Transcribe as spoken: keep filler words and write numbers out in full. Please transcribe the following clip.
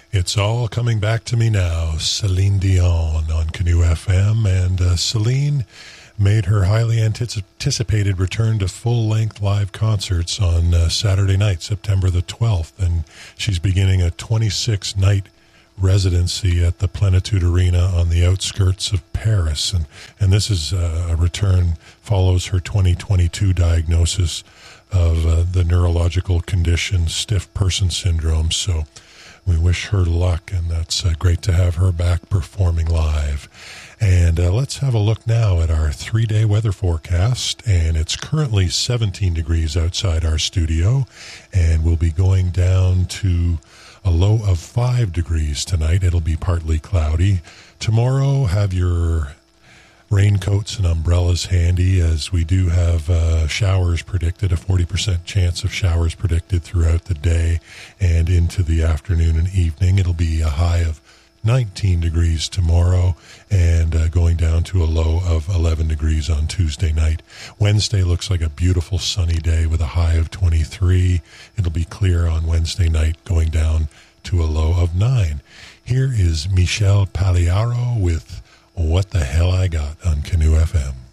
It's all coming back to me now. Celine Dion on Canoe F M. And uh, Celine made her highly antici- anticipated return to full-length live concerts on uh, Saturday night, September the twelfth. And she's beginning a twenty-six night residency at the Plenitude Arena on the outskirts of Paris. And, and this is uh, a return, follows her twenty twenty-two diagnosis of uh, the neurological condition, stiff person syndrome. So we wish her luck, and that's uh, great to have her back performing live. And uh, let's have a look now at our three-day weather forecast, and it's currently seventeen degrees outside our studio, and we'll be going down to a low of five degrees tonight. It'll be partly cloudy. Tomorrow, have your raincoats and umbrellas handy, as we do have uh, showers predicted, a forty percent chance of showers predicted throughout the day and into the afternoon and evening. It'll be a high of nineteen degrees tomorrow and uh, going down to a low of eleven degrees on Tuesday night. Wednesday looks like a beautiful sunny day with a high of twenty-three. It'll be clear on Wednesday night, going down to a low of nine. Here is Michel Pagliaro with What the Hell I Got on Canoe F M.